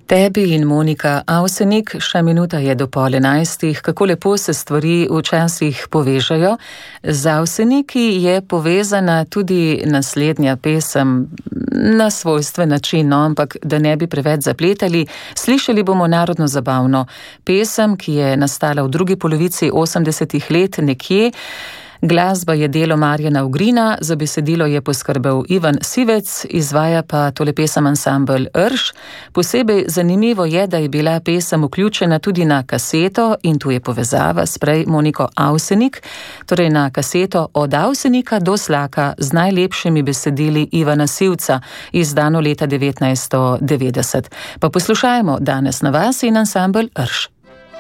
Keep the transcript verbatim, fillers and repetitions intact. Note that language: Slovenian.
Tebi in Monika Avsenik, še minuta je do pol enajstih, kako lepo se stvari včasih povežejo. Z Avseniki je povezana tudi naslednja pesem na svojstven način, no, ampak da ne bi preveč zapletali, slišali bomo narodno zabavno pesem, ki je nastala v drugi polovici osemdesetih let nekje. Glasba je delo Marjana Ugrina, za besedilo je poskrbel Ivan Sivec, izvaja pa tole pesem ansambel Rš. Posebej zanimivo je, da je bila pesem vključena tudi na kaseto in tu je povezava s prej Moniko Avsenik, torej na kaseto Od Avsenika do Slaka z najlepšimi besedili Ivana Sivca, izdano leta devetnajststo devetdeset. Pa poslušajmo danes na vas in ansambel Rš.